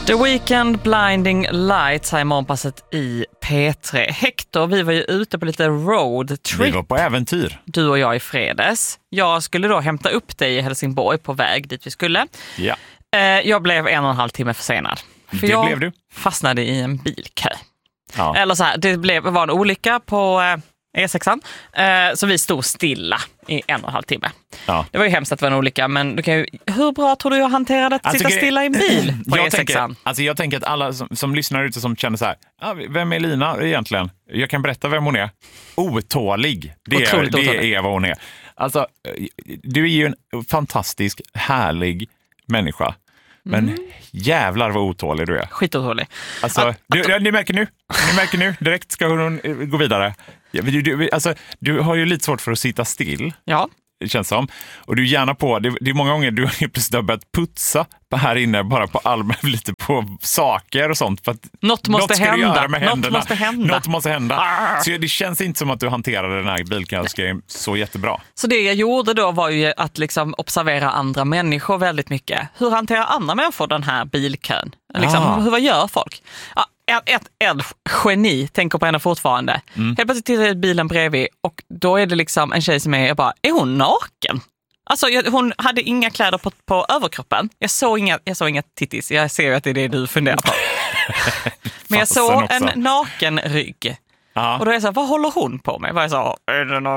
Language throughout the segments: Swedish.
The Weeknd, Blinding Lights här i morgonpasset i P3. Hector, vi var ju ute på lite road trip. Vi var på äventyr. Du och jag i fredags. Jag skulle då hämta upp dig i Helsingborg på väg dit vi skulle. Ja. Jag blev 1,5 timme försenad. För Det blev du. fastnade i en bilkö. Ja. Eller så här, det var en olycka på E6an. Så vi stod stilla i 1,5 timme. Ja. Det var ju hemskt att det var en olycka, men hur bra tror du jag hanterade att sitta stilla i en bil på E6an? Jag tänker att alla som lyssnar ute som känner så här, vem är Lina egentligen? Jag kan berätta vem hon är. Otålig. Det är vad hon är. Alltså, du är ju en fantastisk, härlig människa. Men jävlar vad otålig du är. Skitotålig. Alltså, ni märker nu. Direkt ska hon gå vidare. Du har ju lite svårt för att sitta still. Ja. Det känns som. Och du är gärna på, det är många gånger du har plötsligt börjat putsa här inne bara på lite på saker och sånt. För att något måste hända. Så det känns inte som att du hanterade den här bilkön så jättebra. Så det jag gjorde då var ju att liksom observera andra människor väldigt mycket. Hur hanterar andra människor den här bilkön? Liksom, vad gör folk? Ja, ett geni tänker på henne fortfarande. Helt plötsligt tittar jag bilen bredvid och då är det liksom en tjej som är hon naken? Alltså hon hade inga kläder på överkroppen. Jag såg inga tittis. Jag ser ju att det är det du funderar på. Men jag såg en naken rygg. Ja. Och då är jag så här, vad håller hon på med? Är det något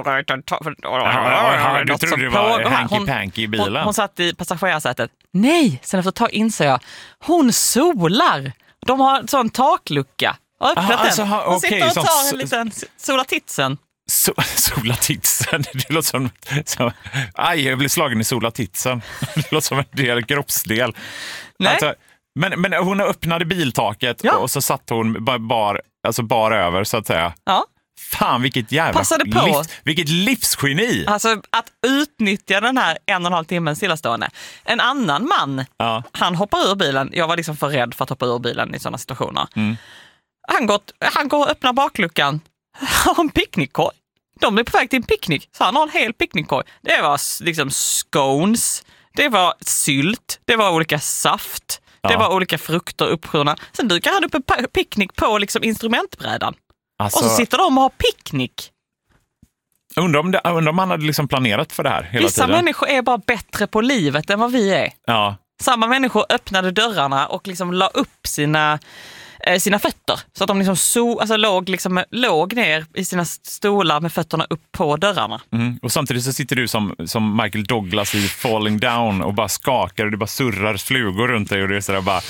du trodde det var hanky-panky i bilen? Hon satt i passagerarsätet. Nej, sen efter ett tag inser jag, hon solar. De har en sån taklucka. Hon sitter och tar en liten solatitsen. Solatitsen? Det låter som jag blev slagen i solatitsen. Det låter som en del kroppsdel. Nej. Alltså, men hon öppnade biltaket och så satt hon bar över så att säga. Ja. Fan, vilket jävla vilket livsgeni. Alltså att utnyttja den här 1,5 timmen stillastående. En annan man, han hoppar ur bilen. Jag var liksom för rädd för att hoppa ur bilen i sådana situationer. Han går och öppnar bakluckan. Har en picknickkorg. De är på väg till en picknick. Så han har en hel picknickkorg. Det var liksom scones. Det var sylt. Det var olika saft. Det var olika frukter uppskurna. Sen dukar han upp en picknick på liksom instrumentbrädan. Alltså, och så sitter de och har picknick. Undrar om han hade liksom planerat för det här hela tiden. Vissa människor är bara bättre på livet än vad vi är. Ja. Samma människor öppnade dörrarna och liksom la upp sina fötter. Så att de liksom låg ner i sina stolar med fötterna upp på dörrarna. Och samtidigt så sitter du som Michael Douglas i Falling Down och bara skakar och det bara surrar flugor runt dig och det är sådär bara...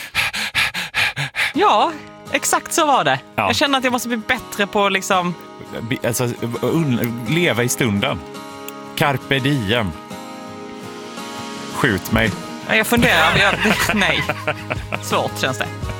Ja, exakt så var det. Ja. Jag känner att jag måste bli bättre på liksom... Alltså, leva i stunden. Carpe diem. Skjut mig. Jag funderar. Nej. Svårt känns det.